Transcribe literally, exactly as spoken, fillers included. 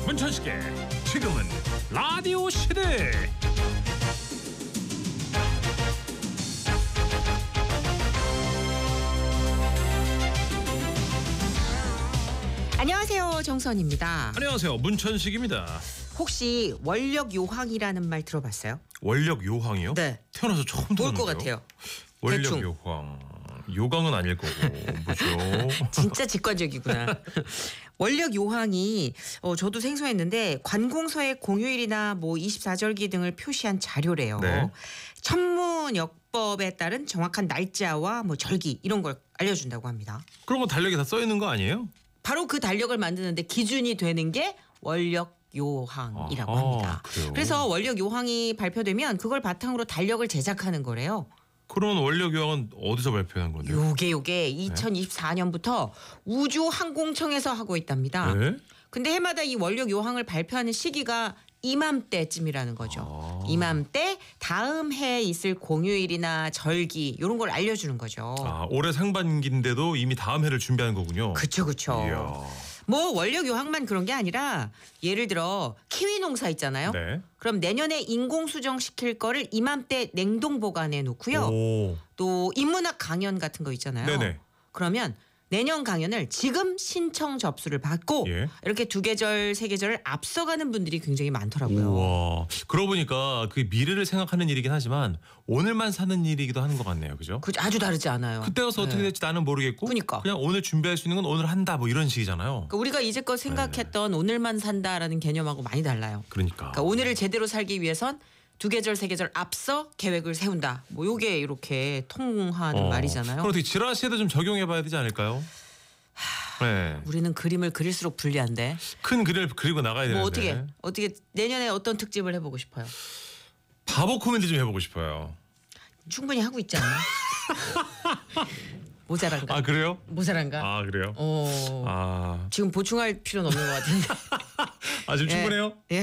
문천식의 지금은 라디오 시대. 안녕하세요, 정선입니다. 안녕하세요, 문천식입니다. 혹시 원력 요항이라는 말 들어봤어요? 원력 요항이요? 네. 태어나서 처음 뭘 들었는데요. 것 같아요? 원력 대충. 요항. 요강은 아닐 거고 뭐죠? 진짜 직관적이구나. 원력 요항이 어, 저도 생소했는데 관공서의 공휴일이나 뭐 이십사절기 등을 표시한 자료래요. 네. 천문역법에 따른 정확한 날짜와 뭐 절기 이런 걸 알려준다고 합니다. 그런 거 달력에 다 써 있는 거 아니에요? 바로 그 달력을 만드는데 기준이 되는 게 원력 요항이라고 아하, 합니다. 그래요? 그래서 원력 요항이 발표되면 그걸 바탕으로 달력을 제작하는 거래요. 그러면 원력 요항은 어디서 발표한 건데요? 요게 요게 이천이십사년부터 우주항공청에서 하고 있답니다. 네? 근데 해마다 이 원력 요항을 발표하는 시기가 이맘때쯤이라는 거죠. 아. 이맘때 다음 해에 있을 공휴일이나 절기 이런 걸 알려주는 거죠. 아, 올해 상반기인데도 이미 다음 해를 준비하는 거군요. 그쵸 그쵸. 이야. 뭐 원력 요항만 그런 게 아니라 예를 들어 키위 농사 있잖아요. 네. 그럼 내년에 인공 수정시킬 거를 이맘때 냉동 보관해 놓고요. 오. 또 인문학 강연 같은 거 있잖아요. 네네. 그러면 내년 강연을 지금 신청 접수를 받고 예. 이렇게 두 계절 세 계절을 앞서가는 분들이 굉장히 많더라고요. 우와. 그러고 보니까 그게 미래를 생각하는 일이긴 하지만 오늘만 사는 일이기도 하는 것 같네요. 그죠? 그 아주 다르지 않아요. 그때 가서 어떻게 네. 될지 나는 모르겠고 그러니까. 그냥 오늘 준비할 수 있는 건 오늘 한다 뭐 이런 식이잖아요. 그러니까 우리가 이제껏 생각했던 오늘만 산다라는 개념하고 많이 달라요. 그러니까. 그러니까 오늘을 제대로 살기 위해선 두 계절 세 계절 앞서 계획을 세운다. 뭐 요게 이렇게 통하는 어. 말이잖아요. 그럼 어떻게 지라시에도 좀 적용해봐야 되지 않을까요? 네. 우리는 그림을 그릴수록 불리한데. 큰 그림을 그리고 나가야 뭐 되는데. 어떻게 어떻게 내년에 어떤 특집을 해보고 싶어요? 바보 코미디 좀 해보고 싶어요. 충분히 하고 있지 않나요? 모자란가? 아 그래요? 모자란가? 아 그래요? 어. 아, 지금 보충할 필요는 없는 것 같은데. 아 지금 예. 충분해요? 예.